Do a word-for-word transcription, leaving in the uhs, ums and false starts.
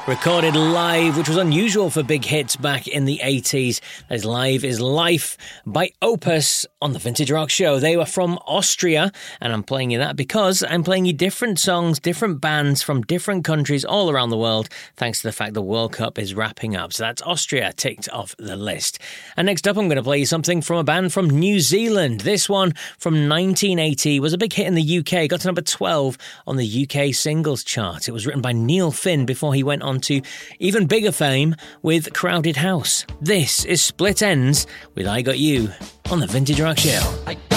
Recorded live, which was unusual for big hits back in the eighties. As Live is Life by Opus on the Vintage Rock Show. They were from Austria, and I'm playing you that because I'm playing you different songs, different bands from different countries all around the world, thanks to the fact the World Cup is wrapping up. So that's Austria ticked off the list. And next up, I'm going to play you something from a band from New Zealand. This one from nineteen eighty was a big hit in the U K, got to number twelve on the U K singles chart. It was written by Neil Finn before he went on to even bigger fame with Crowded House. This is Split Ends with I Got You on the Vintage Rock Show. I